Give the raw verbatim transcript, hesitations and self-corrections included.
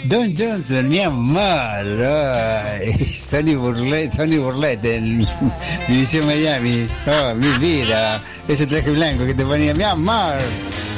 Don Johnson, mi amor. Ay, Sonny Burlette, Sonny Burlette en División Miami. Oh, mi vida. Ese traje blanco que te ponía, mi amor.